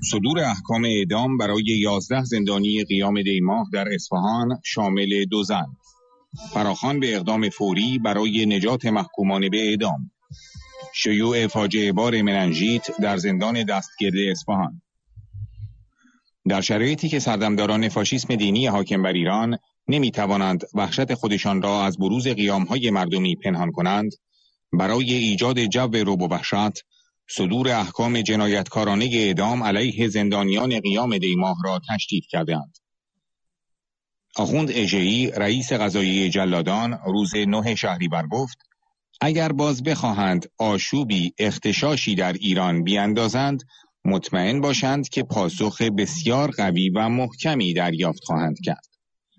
صدور احکام اعدام برای 11 زندانی قیام دیماه در اصفهان شامل 2 زن. فراخوان به اقدام فوری برای نجات محکومان به اعدام. شیوع فاجعه بار مننژیت در زندان دستگرد اصفهان. در شرایطی که سردمداران فاشیسم دینی حاکم بر ایران نمی توانند وحشت خودشان را از بروز قیام‌های مردمی پنهان کنند، برای ایجاد جو رعب و وحشت صدور احکام جنایتکارانه اعدام علیه زندانیان قیام دیماه را تشدید کردند. آخوند اژه‌ای رئیس قضاییه جلادان روز 9 شهریور گفت: اگر باز بخواهند آشوبی اغتشاشی در ایران بیاندازند، مطمئن باشند که پاسخ بسیار قوی و محکمی دریافت خواهند کرد.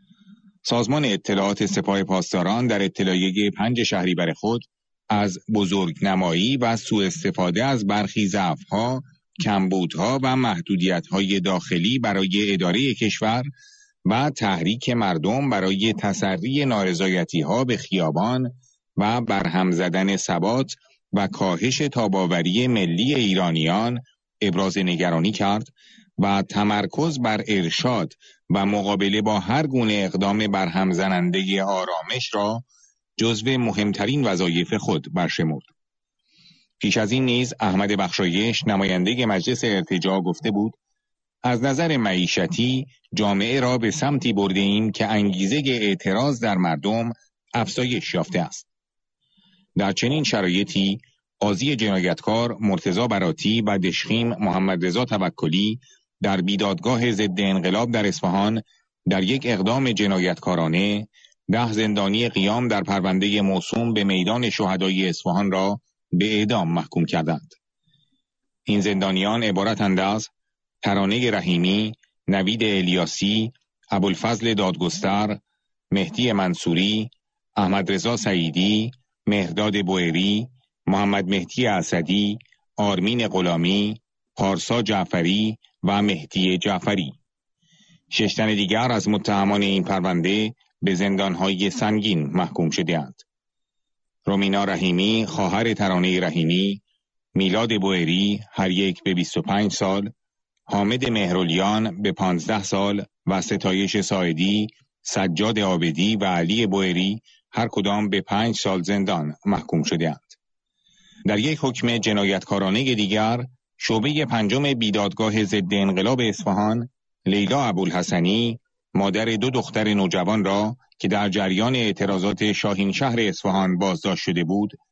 سازمان اطلاعات سپاه پاسداران در اطلاعیه 5 شهریور خود از بزرگنمایی و سوء استفاده از برخی ضعف‌ها، کمبودها و محدودیت‌های داخلی برای اداره کشور و تحریک مردم برای تسری نارضایتی‌ها به خیابان و برهم زدن ثبات و کاهش تاباوری ملی ایرانیان ابراز نگرانی کرد و تمرکز بر ارشاد و مقابله با هر گونه اقدام برهم زننده آرامش را جزو مهمترین وظایف خود برشمرد. پیش از این نیز احمد بخشایش نماینده مجلس ارتجاع گفته بود: از نظر معیشتی جامعه را به سمتی برده ایم که انگیزه اعتراض در مردم افزایش یافته است. در چنین شرایطی قاضی جنایتکار مرتضی براتی و دشخیم محمد رضا توکلی در بیدادگاه ضد انقلاب در اصفهان در یک اقدام جنایتکارانه 10 زندانی قیام در پرونده موسوم به میدان شهدای اصفهان را به اعدام محکوم کردند. این زندانیان عبارتند از ترانه رحیمی، نوید الیاسی، ابوالفضل دادگستر، مهدی منصوری، احمد رضا سعیدی، مهرداد بوئری، محمد مهدی اسدی، آرمین غلامی، پارسا جعفری و مهدی جعفری. 6 تن دیگر از متهمان این پرونده به زندانهای سنگین محکوم شده‌اند. رومینا رحیمی خواهر ترانه رحیمی، میلاد بوئری هر یک به 25 سال، حامد مهرولیان به 15 سال و ستایش ساعدی، سجاد عابدی و علی بوئری هر کدام به 5 سال زندان محکوم شده‌اند. در یک حکم جنایتکارانه دیگر، شعبه 5 بیدادگاه ضد انقلاب اصفهان، لیلا ابوالحسنی مادر 2 دختر نوجوان را که در جریان اعتراضات شاهین شهر اصفهان بازداشت شده بود